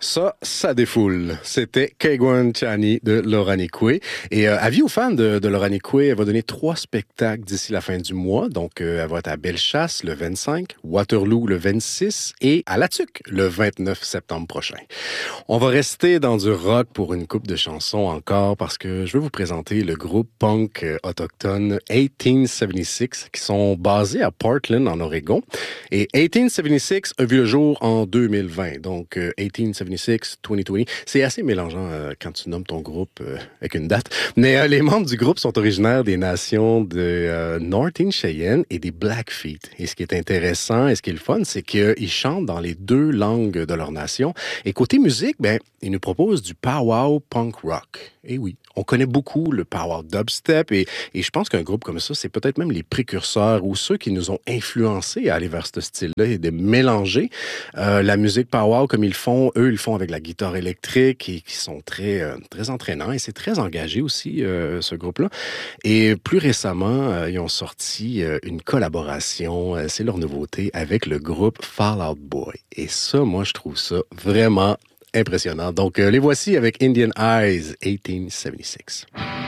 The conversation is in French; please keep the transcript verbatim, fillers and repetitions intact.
Ça, ça défoule. C'était Keigwan Chani de Loraniquay. Et euh, avis aux fans de, de Loraniquay, elle va donner trois spectacles d'ici la fin du mois. Donc, euh, elle va être à Bellechasse le vingt-cinq, Waterloo le vingt-six et à La Tuque le vingt-neuf septembre prochain. On va rester dans du rock pour une couple de chansons encore parce que je veux vous présenter le groupe punk euh, autochtone dix-huit soixante-six qui sont basés à Portland, en Oregon. Et dix-huit soixante-six a vu le jour en deux mille vingt. Donc, euh, dix-huit soixante-six, deux mille vingt. C'est assez mélangeant euh, quand tu nommes ton groupe euh, avec une date. Mais euh, les membres du groupe sont originaires des nations de euh, Northern Cheyenne et des Blackfeet. Et ce qui est intéressant et ce qui est le fun, c'est qu'ils chantent dans les deux langues de leur nation. Et côté musique, ben, ils nous proposent du powwow punk rock. Et oui, on connaît beaucoup le powwow dubstep et, et je pense qu'un groupe comme ça, c'est peut-être même les précurseurs ou ceux qui nous ont influencés à aller vers ce style-là et de mélanger euh, la musique powwow comme ils font. Eux, ils le font avec la guitare électrique et qui sont très, euh, très entraînants et c'est très engagé aussi, euh, ce groupe-là. Et plus récemment, euh, ils ont sorti euh, une collaboration, euh, c'est leur nouveauté, avec le groupe Fall Out Boy. Et ça, moi, je trouve ça vraiment impressionnant. Donc, euh, les voici avec Indian Eyes, dix-huit soixante-six.